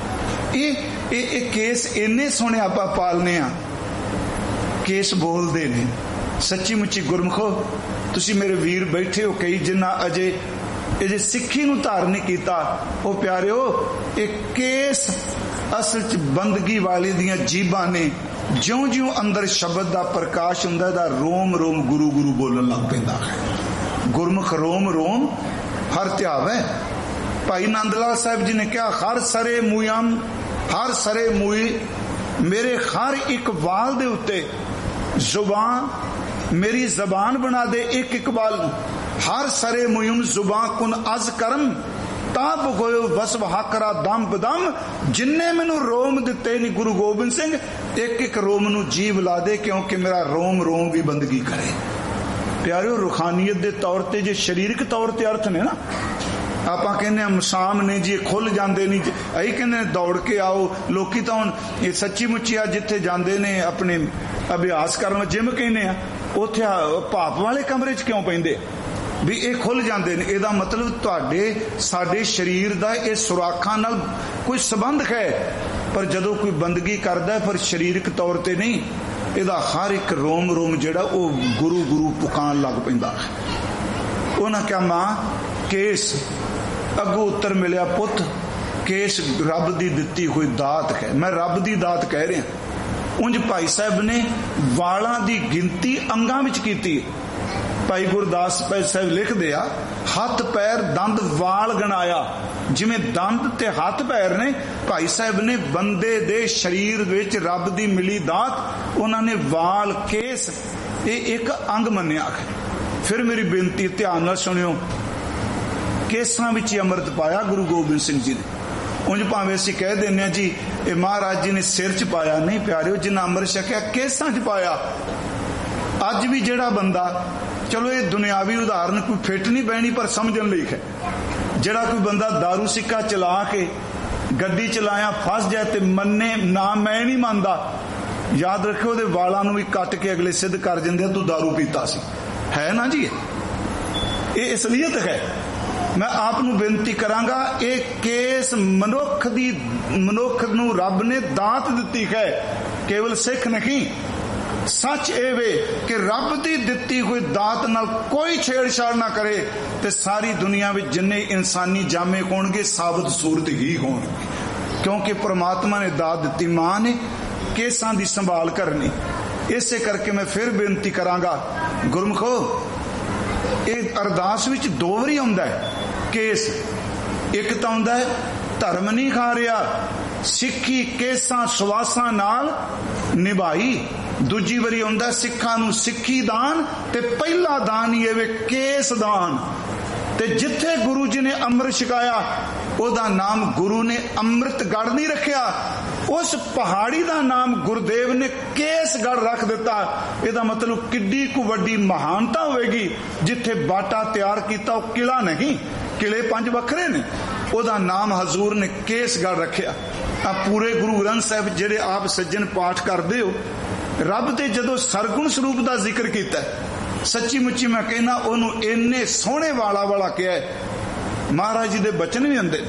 ਇਹ ਕੇਸ ਇੰਨੇ ਸੋਹਣੇ ਆਪਾਂ ਪਾਲਨੇ ਆ, ਕੇਸ ਬੋਲਦੇ ਨੇ। ਸੱਚੀ ਮੁੱਚੀ ਗੁਰਮੁਖੋ, ਤੁਸੀਂ ਮੇਰੇ ਵੀਰ ਬੈਠੇ ਹੋ ਕਈ, ਜਿੰਨਾ ਅਜੇ ਇਹ ਸਿੱਖੀ ਨੂੰ ਧਾਰਨ ਨਹੀਂ ਕੀਤਾ, ਉਹ ਪਿਆਰਿਓ, ਇਹ ਕੇਸ ਅਸਲ 'ਚ ਬੰਦਗੀ ਵਾਲੇ ਦੀਆਂ ਜੀਬਾਂ ਨੇ। ਜਿਉਂ-ਜਿਉਂ ਅੰਦਰ ਸ਼ਬਦ ਦਾ ਪ੍ਰਕਾਸ਼ ਹੁੰਦਾ, ਇਹਦਾ ਰੋਮ ਰੋਮ ਗੁਰੂ ਗੁਰੂ ਬੋਲਣ ਲੱਗ ਪੈਂਦਾ ਹੈ। ਗੁਰਮੁਖ ਰੋਮ ਰੋਮ ਹਰ ਧਿਆਵੈ। ਭਾਈ ਨੰਦ ਲਾਲ ਸਾਹਿਬ ਜੀ ਨੇ ਕਿਹਾ, ਹਰ ਸਰੇ ਮੂਯਮ, ਹਰ ਸਰੇ ਮੂਈ, ਮੇਰੇ ਹਰ ਇੱਕ ਵਾਲ ਦੇ ਉੱਤੇ ਜ਼ੁਬਾਨ, ਮੇਰੀ ਜ਼ਬਾਨ ਬਣਾ ਦੇ ਇੱਕ ਇੱਕ ਵਾਲ ਨੂੰ। ਹਰ ਸਰੇ ਮੂਯਮ ਜ਼ੁਬਾਨ ਕੁਨ ਅਜ਼ ਕਰਮ, ਤਾਬ ਗੋਇਓ ਵਸਵ ਹਾਕਰਾ ਦਮ ਬਦਮ। ਜਿੰਨੇ ਮੈਨੂੰ ਰੋਮ ਦਿੱਤੇ ਨੀ ਗੁਰੂ ਗੋਬਿੰਦ ਸਿੰਘ, ਇੱਕ ਇੱਕ ਰੋਮ ਨੂੰ ਜੀਵ ਲਾ ਦੇ, ਕਿਉਂਕਿ ਮੇਰਾ ਰੋਮ ਰੋਮ ਵੀ ਬੰਦਗੀ ਕਰੇ। ਪਿਆਰਿਓ, ਰੂਹਾਨੀਅਤ ਦੇ ਤੌਰ ਤੇ ਜੇ ਸਰੀਰਕ ਤੌਰ ਤੇ ਅਰਥ ਨੇ ਨਾ, ਆਪਾਂ ਕਹਿੰਦੇ ਆ ਮਸਾਮ ਨੇ ਜੀ, ਇਹ ਖੁੱਲ ਜਾਂਦੇ ਨਹੀਂ, ਅਸੀਂ ਕਹਿੰਦੇ ਦੌੜ ਕੇ ਆਓ। ਲੋਕੀ ਤਾਂ ਹੁਣ ਇਹ ਸੱਚੀ ਮੁੱਚੀ ਆ ਜਿੱਥੇ ਜਾਂਦੇ ਨੇ ਆਪਣੇ ਅਭਿਆਸ ਕਰਨ, ਜਿਮ ਕਹਿੰਦੇ ਆ, ਉੱਥੇ ਭਾਪ ਵਾਲੇ ਕਮਰੇ 'ਚ ਕਿਉਂ ਪੈਂਦੇ ਵੀ ਇਹ ਖੁੱਲ ਜਾਂਦੇ ਨੇ। ਇਹਦਾ ਮਤਲਬ ਤੁਹਾਡੇ ਸਾਡੇ ਸਰੀਰ ਦਾ ਇਹ ਸੁਰਾਖਾਂ ਨਾਲ ਕੋਈ ਸੰਬੰਧ ਹੈ, ਪਰ ਜਦੋਂ ਕੋਈ ਬੰਦਗੀ ਕਰਦਾ ਫਿਰ ਸਰੀਰਕ ਤੌਰ ਤੇ ਨਹੀਂ, ਇਹਦਾ ਹਰ ਇੱਕ ਰੋਮ ਰੋਮ ਜਿਹੜਾ ਉਹ ਗੁਰੂ ਗੁਰੂ ਪੁਕਾਰਨ ਲੱਗ ਪੈਂਦਾ। ਉਹਨਾਂ ਕਿਹਾ, ਮਾਂ ਕੇਸ, ਅੱਗੋਂ ਉੱਤਰ ਮਿਲਿਆ, ਪੁੱਤ ਕੇਸ ਰੱਬ ਦੀ ਦਿੱਤੀ ਹੋਈ ਦਾਤ ਹੈ। ਮੈਂ ਰੱਬ ਦੀ ਦਾਤ ਕਹਿ ਰਿਹਾ। ਉਂਝ ਭਾਈ ਸਾਹਿਬ ਨੇ ਵਾਲਾਂ ਦੀ ਗਿਣਤੀ ਅੰਗਾਂ ਵਿੱਚ ਕੀਤੀ। ਭਾਈ ਗੁਰਦਾਸ ਸਾਹਿਬ ਲਿਖਦੇ ਆ, ਹੱਥ ਪੈਰ ਦੰਦ ਵਾਲ ਗਣਾਇਆ। ਜਿਵੇਂ ਦੰਦ ਤੇ ਹੱਥ ਪੈਰ ਨੇ, ਭਾਈ ਸਾਹਿਬ ਨੇ ਬੰਦੇ ਦੇ ਸਰੀਰ ਵਿੱਚ ਰੱਬ ਦੀ ਮਿਲੀ ਦਾਤ, ਉਹਨਾਂ ਨੇ ਵਾਲ ਕੇਸ ਇਹ ਇੱਕ ਅੰਗ ਮੰਨਿਆ। ਫਿਰ ਮੇਰੀ ਬੇਨਤੀ ਧਿਆਨ ਨਾਲ ਸੁਣਿਓ, ਕੇਸਾਂ ਵਿੱਚ ਹੀ ਅੰਮ੍ਰਿਤ ਪਾਇਆ ਗੁਰੂ ਗੋਬਿੰਦ ਸਿੰਘ ਜੀ ਨੇ। ਉਂਝ ਭਾਵੇਂ ਅਸੀਂ ਕਹਿ ਦਿੰਦੇ ਹਾਂ ਜੀ ਇਹ ਮਹਾਰਾਜ ਜੀ ਨੇ ਸਿਰ 'ਚ ਪਾਇਆ, ਨਹੀਂ ਪਿਆਰਿਓ, ਜਿੰਨਾ ਅੰਮ੍ਰਿਤ ਛਕਿਆ ਕੇਸਾਂ 'ਚ ਪਾਇਆ। ਅੱਜ ਵੀ ਜਿਹੜਾ ਬੰਦਾ, ਚਲੋ ਇਹ ਦੁਨਿਆਵੀ ਉਦਾਹਰਨ ਕੋਈ ਫਿੱਟ ਨਹੀਂ ਬਹਿਣੀ, ਪਰ ਸਮਝਣ ਲਈ ਹੈ, ਜਿਹੜਾ ਕੋਈ ਬੰਦਾ ਦਾਰੂ ਸਿੱਕਾ ਚਲਾ ਕੇ ਗੱਡੀ ਚਲਾਇਆ ਫਸ ਜਾਏ ਤੇ ਮੰਨੇ ਨਾ, ਮੈਂ ਨਹੀਂ ਮੰਨਦਾ, ਯਾਦ ਰੱਖਿਓ ਉਹਦੇ ਵਾਲਾਂ ਨੂੰ ਵੀ ਕੱਟ ਕੇ ਅਗਲੇ ਸਿੱਧ ਕਰ ਦਿੰਦੇ, ਤੂੰ ਦਾਰੂ ਪੀਤਾ ਸੀ, ਹੈ ਨਾ ਜੀ। ਇਹ ਅਸਲੀਅਤ ਹੈ। ਮੈਂ ਆਪ ਨੂੰ ਬੇਨਤੀ ਕਰਾਂਗਾ, ਇਹ ਕੇਸ ਮਨੁੱਖ ਨੂੰ ਰੱਬ ਨੇ ਦਾਤ ਦਿੱਤੀ ਹੈ, ਕੇਵਲ ਸਿੱਖ ਨਹੀਂ। ਸੱਚ ਇਹ ਵੇ ਕਿ ਰੱਬ ਦੀ ਦਿੱਤੀ ਹੋਈ ਦਾਤ ਨਾਲ ਕੋਈ ਛੇੜਛਾੜ ਨਾ ਕਰੇ, ਤੇ ਸਾਰੀ ਦੁਨੀਆ ਵਿੱਚ ਜਿੰਨੇ ਇਨਸਾਨੀ ਜਾਮੇ ਹੋਣਗੇ ਸਾਬਤ ਸੂਰਤ ਹੀ ਹੋਣਗੇ, ਕਿਉਂਕਿ ਪ੍ਰਮਾਤਮਾ ਨੇ ਦਾਤ ਦਿੱਤੀ, ਮਾਂ ਨੇ ਕੇਸਾਂ ਦੀ ਸੰਭਾਲ ਕਰਨੀ। ਇਸੇ ਕਰਕੇ ਮੈਂ ਫਿਰ ਬੇਨਤੀ ਕਰਾਂਗਾ, ਗੁਰਮੁਖੋ ਇਹ ਅਰਦਾਸ ਵਿੱਚ 2 ਵਾਰੀ ਆਉਂਦਾ ਹੈ ਕੇਸ। ਇੱਕ ਤਾਂ ਆਉਂਦਾ ਹੈ ਧਰਮ ਨਹੀਂ ਖਾ ਰਿਹਾ, ਸਿੱਖੀ ਕੇਸਾਂ ਸਵਾਸਾਂ ਨਾਲ ਨਿਭਾਈ। ਦੂਜੀ ਵਾਰੀ ਆਉਂਦਾ ਸਿੱਖਾਂ ਨੂੰ ਸਿੱਖੀ ਦਾਨ, ਤੇ ਪਹਿਲਾ ਦਾਨ ਹੀ ਇਹ ਕੇਸ ਦਾਨ। ਤੇ ਜਿੱਥੇ ਗੁਰੂ ਜੀ ਨੇ ਅੰਮ੍ਰਿਤ ਛਕਾਇਆ ਉਹਦਾ ਨਾਮ ਗੁਰੂ ਨੇ ਅੰਮ੍ਰਿਤਗੜ੍ਹ ਨਹੀਂ ਰੱਖਿਆ, ਉਸ ਪਹਾੜੀ ਦਾ ਨਾਮ ਗੁਰਦੇਵ ਨੇ ਕੇਸਗੜ੍ਹ ਰੱਖ ਦਿੱਤਾ। ਇਹਦਾ ਮਤਲਬ ਕਿੱਡੀ ਕੁ ਵੱਡੀ ਮਹਾਨਤਾ ਹੋਵੇਗੀ। ਜਿੱਥੇ ਬਾਟਾ ਤਿਆਰ ਕੀਤਾ ਉਹ ਕਿਲਾ ਨਹੀਂ, ਕਿਲੇ 5 ਵੱਖਰੇ ਨੇ, ਉਹਦਾ ਨਾਮ ਹਜ਼ੂਰ ਨੇ ਕੇਸਗੜ੍ਹ ਰੱਖਿਆ। ਆ ਪੂਰੇ ਗੁਰੂ ਗ੍ਰੰਥ ਸਾਹਿਬ ਜਿਹੜੇ ਆਪ ਸੱਜਣ ਪਾਠ ਕਰਦੇ ਹੋ, ਰੱਬ ਦੇ ਜਦੋਂ ਸਰਗੁਣ ਸਰੂਪ ਦਾ ਜ਼ਿਕਰ ਕੀਤਾ, ਸੱਚੀ ਮੁੱਚੀ ਮੈਂ ਕਹਿੰਦਾ ਉਹਨੂੰ ਇੰਨੇ ਸੋਹਣੇ ਵਾਲਾ ਕਿਹਾ। ਮਹਾਰਾਜ ਜੀ ਦੇ ਬਚਨ ਵੀ ਹੁੰਦੇ।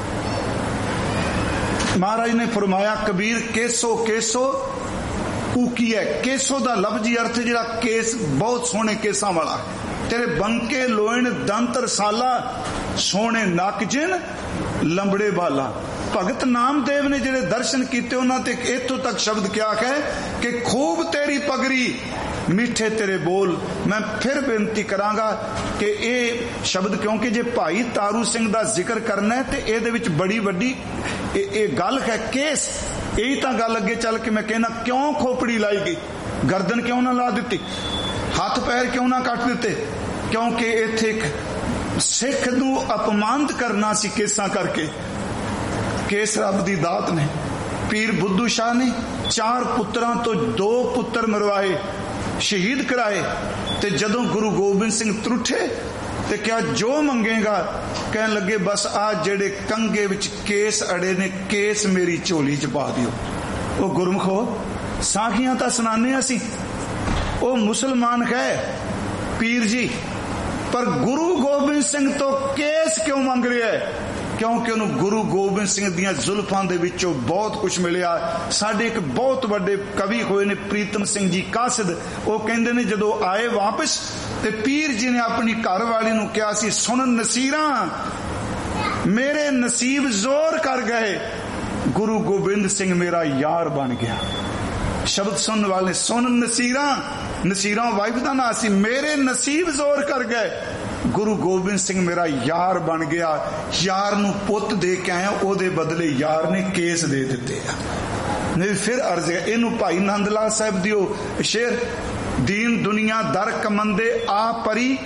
ਮਹਾਰਾਜ ਨੇ ਫਰਮਾਇਆ ਕਬੀਰ ਕੇਸੋ ਕੇਸੋ ਊਕੀ ਹੈ। ਕੇਸੋ ਦਾ ਲਫ਼ਜ਼ੀ ਅਰਥ ਜਿਹੜਾ ਕੇਸ ਬਹੁਤ ਸੋਹਣੇ ਕੇਸਾਂ ਵਾਲਾ, ਤੇਰੇ ਬੰਕੇ ਲੋਇਣ ਦੰਤ ਰਸਾਲਾ, ਸੋਹਣੇ ਨੱਕ ਜਿਨ ਲੰਬੜੇ ਬਾਲਾ। ਭਗਤ ਨਾਮਦੇਵ ਨੇ ਜਿਹੜੇ ਦਰਸ਼ਨ ਕੀਤੇ ਉਹਨਾਂ ਤੇ ਇੱਥੋਂ ਤੱਕ ਸ਼ਬਦ ਕਿਹਾ ਹੈ ਕਿ ਖੂਬ ਤੇਰੀ ਪਗੜੀ ਮਿੱਠੇ ਤੇਰੇ ਬੋਲ। ਮੈਂ ਫਿਰ ਬੇਨਤੀ ਕਰਾਂਗਾ ਕਿ ਇਹ ਸ਼ਬਦ, ਕਿਉਂਕਿ ਜੇ ਭਾਈ ਤਾਰੂ ਸਿੰਘ ਦਾ ਜ਼ਿਕਰ ਕਰਨਾ ਹੈ ਤੇ ਇਹਦੇ ਵਿੱਚ ਬੜੀ ਵੱਡੀ ਇਹ ਗੱਲ ਹੈ ਕੇਸ। ਇਹੀ ਤਾਂ ਗੱਲ ਅੱਗੇ ਚੱਲ ਕੇ ਮੈਂ ਕਹਿਣਾ ਕਿਉਂ ਖੋਪੜੀ ਲਾਈ ਗਈ, ਗਰਦਨ ਕਿਉਂ ਨਾ ਲਾ ਦਿੱਤੀ, ਹੱਥ ਪੈਰ ਕਿਉਂ ਨਾ ਕੱਟ ਦਿੱਤੇ, ਕਿਉਂਕਿ ਇੱਥੇ ਇੱਕ ਸਿੱਖ ਨੂੰ ਅਪਮਾਨਿਤ ਕਰਨਾ ਸੀ ਕੇਸਾਂ ਕਰਕੇ। ਕੇਸ ਰੱਬ ਦੀ ਦਾਤ ਨੇ। ਪੀਰ ਬੁੱਧੂ ਸ਼ਾਹ ਨੇ 4 ਪੁੱਤਰਾਂ ਤੋਂ 2 ਪੁੱਤਰ ਮਰਵਾਏ, ਸ਼ਹੀਦ ਕਰਾਏ। ਤੇ ਜਦੋਂ ਗੁਰੂ ਗੋਬਿੰਦ ਸਿੰਘ ਤਰੁੱਠੇ ਤੇ ਕਿਹਾ ਜੋ ਮੰਗੇਗਾ, ਕਹਿਣ ਲੱਗੇ ਬਸ ਆ ਜਿਹੜੇ ਕੰਗੇ ਵਿੱਚ ਕੇਸ ਅੜੇ ਨੇ, ਕੇਸ ਮੇਰੀ ਝੋਲੀ ਚ ਪਾ ਦਿਓ। ਉਹ ਗੁਰਮਖੋ ਸਾਖੀਆਂ ਤਾਂ ਸੁਣਾਉਂਦੇ ਅਸੀਂ, ਉਹ ਮੁਸਲਮਾਨ ਹੈ ਪੀਰ ਜੀ, ਪਰ ਗੁਰੂ ਗੋਬਿੰਦ ਸਿੰਘ ਤੋਂ ਕੇਸ ਕਿਉਂ ਮੰਗ ਰਿਹਾ ਹੈ? ਕਿਉਂਕਿ ਉਹਨੂੰ ਗੁਰੂ ਗੋਬਿੰਦ ਸਿੰਘ ਦੀਆਂ ਜ਼ੁਲਫਾਂ ਦੇ ਵਿੱਚੋਂ ਬਹੁਤ ਕੁਝ ਮਿਲਿਆ। ਸਾਡੇ ਇੱਕ ਬਹੁਤ ਵੱਡੇ ਕਵੀ ਹੋਏ ਨੇ ਪ੍ਰੀਤਮ ਸਿੰਘ ਜੀ ਕਾਸਿਦ, ਉਹ ਕਹਿੰਦੇ ਨੇ ਜਦੋਂ ਆਏ ਵਾਪਸ ਤੇ ਪੀਰ ਜੀ ਨੇ ਆਪਣੀ ਘਰ ਵਾਲੀ ਨੂੰ ਕਿਹਾ ਸੀ, ਸੁਣ ਨਸੀਰਾਂ ਮੇਰੇ ਨਸੀਬ ਜ਼ੋਰ ਕਰ ਗਏ, ਗੁਰੂ ਗੋਬਿੰਦ ਸਿੰਘ ਮੇਰਾ ਯਾਰ ਬਣ ਗਿਆ। ਸ਼ਬਦ ਸੁਣਨ ਵਾਲੇ ਸੁਣ ਨਸੀਰਾਂ, ਨਸੀਰਾਂ ਵਾਈਫ ਦਾ ਨਾਂ ਸੀ, ਮੇਰੇ ਨਸੀਬ ਜ਼ੋਰ ਕਰ ਗਏ, ਗੁਰੂ ਗੋਬਿੰਦ ਸਿੰਘ ਮੇਰਾ ਯਾਰ ਬਣ ਗਿਆ। ਯਾਰ ਨੂੰ ਪੁੱਤ ਦੇ ਕੇ ਆਇਆ, ਉਹਦੇ ਬਦਲੇ ਯਾਰ ਨੇ ਕੇਸ ਦੇ ਦਿੱਤੇ ਆ। ਨਹੀਂ ਫਿਰ ਅਰਜ਼ ਹੈ ਇਹਨੂੰ ਭਾਈ ਨੰਦ ਲਾਲ ਸਾਹਿਬ ਦੀ ਉਹ ਸ਼ੇਰ, ਦੀਨ ਦੁਨੀਆ ਦਰ ਕਮੰਦੇ ਆ ਪਰੀ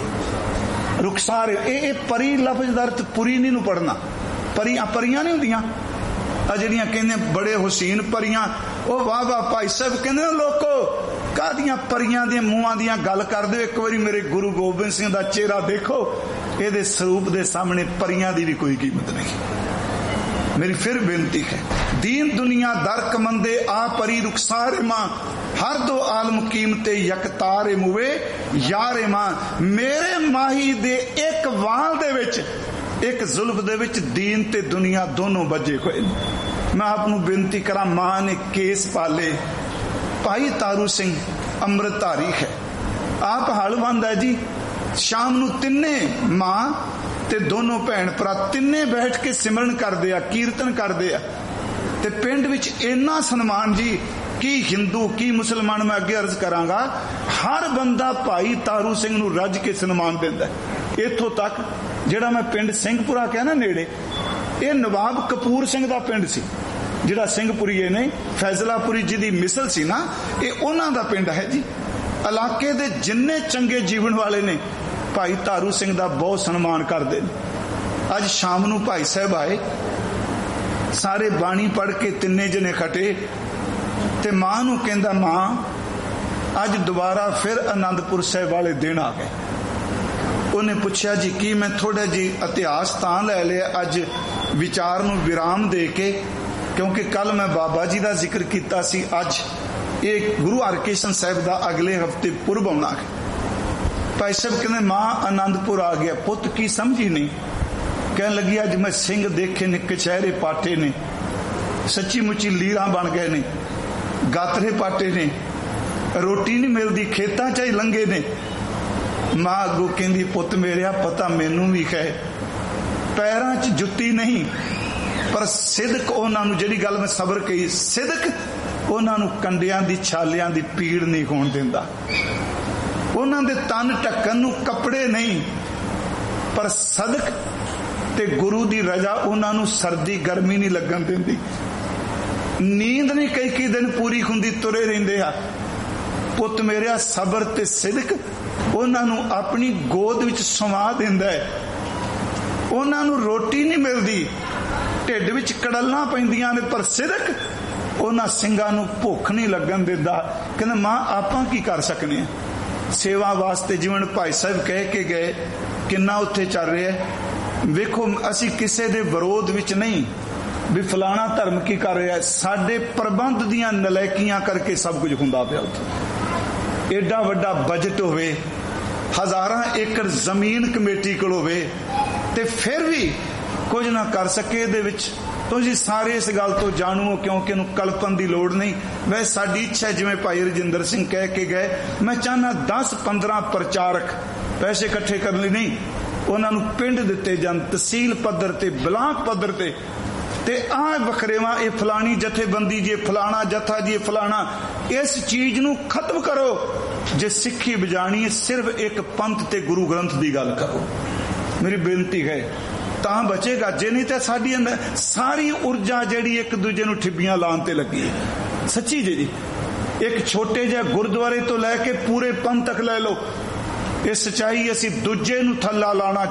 ਰੁਖਸਾਰ। ਇਹ ਪਰੀ ਲਫ਼ਜ਼ ਦਾ ਅਰਥ ਪੁਰੀ ਨਹੀਂ ਨੂੰ ਪੜਨਾ। ਪਰੀਆਂ ਨਹੀਂ ਹੁੰਦੀਆਂ ਆ ਜਿਹੜੀਆਂ ਕਹਿੰਦੇ ਬੜੇ ਹੁਸੈਨ ਪਰੀਆਂ, ਉਹ ਵਾਹ ਵਾਹ ਭਾਈ ਸਾਹਿਬ ਕਹਿੰਦੇ ਲੋਕੋ ਕਾਹਦੀਆਂ ਪਰੀਆਂ ਦੇ ਮੂੰਹਾਂ ਦੀਆਂ ਗੱਲ ਕਰਦੇ ਹੋ, ਇੱਕ ਵਾਰੀ ਮੇਰੇ ਗੁਰੂ ਗੋਬਿੰਦ ਸਿੰਘ ਦਾ ਚਿਹਰਾ ਦੇਖੋ, ਇਹਦੇ ਸਰੂਪ ਦੇ ਸਾਹਮਣੇ ਪਰੀਆਂ ਦੀ ਵੀ ਕੋਈ ਕੀਮਤ ਨਹੀਂ। ਮੇਰੀ ਫਿਰ ਬੇਨਤੀ ਹੈ, ਦੀਨ ਦੁਨੀਆ ਦਰ ਕਮੰਦੇ ਆ ਪਰੀ ਰੁਖਸਾਰੇ ਮਾਂ, ਹਰ ਦੋ ਆਲਮ ਕੀਮਤੇ ਯਕਤਾਰੇ ਮੂਵੇ ਯਾਰੇ ਮਾਂ। ਮੇਰੇ ਮਾਹੀ ਦੇ ਇੱਕ ਵਾਲ ਦੇ ਵਿੱਚ, ਇੱਕ ਜ਼ੁਲਫ ਦੇ ਵਿੱਚ ਦੀਨ ਤੇ ਦੁਨੀਆ ਦੋਨੋਂ ਵੱਜੇ ਹੋਏ ਨੇ। ਮੈਂ ਆਪ ਨੂੰ ਬੇਨਤੀ ਕਰਾਂ, ਮਾਂ ਨੇ ਕੇਸ ਪਾਲੇ। ਭਾਈ ਤਾਰੂ ਸਿੰਘ ਅੰਮ੍ਰਿਤਧਾਰੀ ਹੈ, ਆਪ ਹਲਵੰਦ ਹੈ ਜੀ। ਸ਼ਾਮ ਨੂੰ ਤਿੰਨੇ ਮਾਂ ਤੇ ਦੋਨੋਂ ਭੈਣ ਭਰਾ ਤਿੰਨੇ ਬੈਠ ਕੇ ਸਿਮਰਨ ਕਰਦੇ ਆ, ਕੀਰਤਨ ਕਰਦੇ ਆ। ਤੇ ਪਿੰਡ ਵਿੱਚ ਇੰਨਾ ਸਨਮਾਨ ਜੀ, ਕੀ ਹਿੰਦੂ ਕੀ ਮੁਸਲਮਾਨ, ਮੈਂ ਅੱਗੇ ਅਰਜ਼ ਕਰਾਂਗਾ, ਹਰ ਬੰਦਾ ਭਾਈ ਤਾਰੂ ਸਿੰਘ ਨੂੰ ਰੱਜ ਕੇ ਸਨਮਾਨ ਦਿੰਦਾ। ਇੱਥੋਂ ਤੱਕ ਜਿਹੜਾ ਮੈਂ ਪਿੰਡ ਸਿੰਘਪੁਰਾ ਕਿਹਾ ਨਾ ਨੇੜੇ, ਇਹ ਨਵਾਬ ਕਪੂਰ ਸਿੰਘ ਦਾ ਪਿੰਡ ਸੀ, ਜਿਹੜਾ ਸਿੰਘਪੁਰੀਏ ਨੇ ਫੈਜ਼ਲਾਪੁਰੀ ਜਿਹਦੀ ਮਿਸਲ ਸੀ ਨਾ, ਇਹ ਉਹਨਾਂ ਦਾ ਪਿੰਡ ਹੈ ਜੀ। ਇਲਾਕੇ ਦੇ ਜਿੰਨੇ ਚੰਗੇ ਜੀਵਨ ਵਾਲੇ ਨੇ ਭਾਈ ਤਾਰੂ ਸਿੰਘ ਦਾ ਬਹੁਤ ਸਨਮਾਨ ਕਰਦੇ ਨੇ। ਅੱਜ ਸ਼ਾਮ ਨੂੰ ਭਾਈ ਸਾਹਿਬ ਆਏ, ਸਾਰੇ ਬਾਣੀ ਪੜ੍ਹ ਕੇ ਤਿੰਨੇ ਜਣੇ ਖਟੇ ਤੇ ਮਾਂ ਨੂੰ ਕਹਿੰਦਾ, ਮਾਂ ਅੱਜ ਦੁਬਾਰਾ ਫਿਰ ਅਨੰਦਪੁਰ ਸਾਹਿਬ ਵਾਲੇ ਦਿਨ ਆ ਗਏ। ਉਹਨੇ ਪੁੱਛਿਆ ਜੀ ਕੀ? ਮੈਂ ਥੋੜਾ ਜੀ ਇਤਿਹਾਸ ਤਾਂ ਲੈ ਲਿਆ ਅੱਜ ਵਿਚਾਰ ਨੂੰ ਵਿਰਾਮ ਦੇ ਕੇ, ਕਿਉਂਕਿ ਕੱਲ ਮੈਂ ਬਾਬਾ ਜੀ ਦਾ ਜ਼ਿਕਰ ਕੀਤਾ ਸੀ, ਅੱਜ ਇਹ ਗੁਰੂ ਹਰਕ੍ਰਿਸ਼ਨ ਸਾਹਿਬ ਦਾ ਅਗਲੇ ਹਫਤੇ ਪੁਰਬ ਆਉਣਾ ਹੈ। ਭਾਈ ਸਾਹਿਬ ਕਹਿੰਦੇ, ਮਾਂ ਆਨੰਦਪੁਰ ਆ ਗਿਆ। ਪੁੱਤ ਕੀ ਸਮਝੀ ਨਹੀਂ? ਕਹਿਣ ਲੱਗੀ, ਅੱਜ ਮੈਂ ਸਿੰਘ ਦੇਖੇ ਨੇ, ਕਚਹਿਰੇ ਪਾਟੇ ਨੇ, ਸੱਚੀ ਮੁੱਚੀ ਲੀਰਾਂ ਬਣ ਗਏ ਨੇ, ਗਾਤਰੇ ਪਾਟੇ ਨੇ, ਰੋਟੀ ਨਹੀਂ ਮਿਲਦੀ, ਖੇਤਾਂ 'ਚ ਹੀ ਲੰਘੇ ਨੇ। ਮਾਂ ਅੱਗੋਂ ਕਹਿੰਦੀ, ਪੁੱਤ ਮੇਰਿਆ ਪਤਾ ਮੈਨੂੰ ਵੀ ਹੈ, ਪੈਰਾਂ 'ਚ ਜੁੱਤੀ ਨਹੀਂ, ਪਰ ਸਿਦਕ ਉਹਨਾਂ ਨੂੰ, ਜਿਹੜੀ ਗੱਲ ਮੈਂ ਸਬਰ ਕਹੀ, ਸਿਦਕ ਉਹਨਾਂ ਨੂੰ ਕੰਡਿਆਂ ਦੀ ਛਾਲਿਆਂ ਦੀ ਪੀੜ ਨਹੀਂ ਹੋਣ ਦਿੰਦਾ। ਉਹਨਾਂ ਦੇ ਤਨ ਢੱਕਣ ਨੂੰ ਕੱਪੜੇ ਨਹੀਂ, ਪਰ ਸਦਕ ਤੇ ਗੁਰੂ ਦੀ ਰਜ਼ਾ ਉਹਨਾਂ ਨੂੰ ਸਰਦੀ ਗਰਮੀ ਨਹੀਂ ਲੱਗਣ ਦਿੰਦੀ। ਨੀਂਦ ਨਹੀਂ ਕਈ ਦਿਨ ਪੂਰੀ ਹੁੰਦੀ, ਤੁਰੇ ਰਹਿੰਦੇ ਆ। ਪੁੱਤ ਮੇਰਿਆ, ਸਬਰ ਤੇ ਸਿਦਕ ਉਹਨਾਂ ਨੂੰ ਆਪਣੀ ਗੋਦ ਵਿੱਚ ਸਮਾ ਦਿੰਦਾ ਹੈ। ਉਹਨਾਂ ਨੂੰ ਰੋਟੀ ਨਹੀਂ ਮਿਲਦੀ, ਢਿੱਡ ਵਿੱਚ ਕੜਲਾਂ ਪੈਂਦੀਆਂ ਨੇ, ਪਰ ਸਿਦਕ ਉਹਨਾਂ ਸਿੰਘਾਂ ਨੂੰ ਭੁੱਖ ਨਹੀਂ ਲੱਗਣ ਦਿੰਦਾ। ਕਹਿੰਦੇ ਮਾਂ ਆਪਾਂ ਕੀ ਕਰ ਸਕਨੇ ਆ ਸੇਵਾ ਵਾਸਤੇ। ਜਿਵੇਂ ਭਾਈ ਸਾਹਿਬ ਕਹਿ ਕੇ ਗਏ, ਕਿੰਨਾ ਉੱਥੇ ਚੱਲ ਰਿਹਾ। ਵੇਖੋ, ਅਸੀਂ ਕਿਸੇ ਦੇ ਵਿਰੋਧ ਵਿੱਚ ਨਹੀਂ ਵੀ ਫਲਾਣਾ ਧਰਮ ਕੀ ਕਰ ਰਿਹਾ, ਸਾਡੇ ਪ੍ਰਬੰਧ ਦੀਆਂ ਨਲਾਇਕੀਆਂ ਕਰਕੇ ਸਭ ਕੁਝ ਹੁੰਦਾ ਪਿਆ ਉੱਥੇ। ਏਡਾ ਵੱਡਾ ਬਜਟ ਹੋਵੇ, ਹਜ਼ਾਰਾਂ ਏਕੜ ਜ਼ਮੀਨ ਕਮੇਟੀ ਕੋਲ ਹੋਵੇ, ਤੇ ਫਿਰ ਵੀ ਕੁਝ ਨਾ ਕਰ ਸਕੇ ਇਹਦੇ ਵਿੱਚ। ਤੁਸੀਂ ਸਾਰੇ ਇਸ ਗੱਲ ਤੋਂ ਜਾਣੂ ਹੋ, ਕਿਉਂਕਿ ਇਹਨੂੰ ਕਲਪਨ ਦੀ ਲੋੜ ਨਹੀਂ। ਵੈਸੇ ਸਾਡੀ ਇੱਛਾ, ਜਿਵੇਂ ਭਾਈ ਰਜਿੰਦਰ ਸਿੰਘ ਕਹਿ ਕੇ ਗਏ, ਮੈਂ ਚਾਹੁੰਦਾ 10-15 ਪ੍ਰਚਾਰਕ, ਪੈਸੇ ਇਕੱਠੇ ਕਰਨ ਲਈ ਨਹੀਂ, ਉਹਨਾਂ ਨੂੰ ਪਿੰਡ ਦਿੱਤੇ ਜਾਣ, ਤਹਿਸੀਲ ਪੱਧਰ ਤੇ, ਬਲਾਕ ਪੱਧਰ ਤੇ ਆਹ ਵਖਰੇਵਾ, ਇਹ ਫਲਾਣੀ ਜਥੇਬੰਦੀ ਜੀ, ਫਲਾਣਾ ਜਥਾ ਜੀ, ਫਲਾਣਾ, ਇਸ ਚੀਜ਼ ਨੂੰ ਖਤਮ ਕਰੋ। ਜੇ ਸਿੱਖੀ ਬਜਾਣੀ ਹੈ, ਸਿਰਫ ਇੱਕ ਪੰਥ ਤੇ ਗੁਰੂ ਗ੍ਰੰਥ ਦੀ ਗੱਲ ਕਰੋ। ਮੇਰੀ ਬੇਨਤੀ ਹੈ, ਤਾਂ ਬਚੇਗਾ। ਜੇ ਨਹੀਂ ਤਾਂ ਸਾਡੀ ਅੰਦਰ ਸਾਰੀ ਊਰਜਾ ਜਿਹੜੀ ਇੱਕ ਦੂਜੇ ਨੂੰ ਠਿੱਬੀਆਂ ਲਾਉਣ ਤੇ ਲੱਗੀ ਹੈ। ਸੱਚੀ ਜੀ, ਇੱਕ ਛੋਟੇ ਜਿਹੇ ਗੁਰਦੁਆਰੇ ਤੋਂ ਲੈ ਕੇ ਪੂਰੇ ਪੰਥ ਤੱਕ ਲੈ ਲਓ, ਇਹ ਸੱਚਾਈ। ਅਸੀਂ ਦੂਜੇ ਨੂੰ ਥੱਲਾ ਲਾਉਣਾ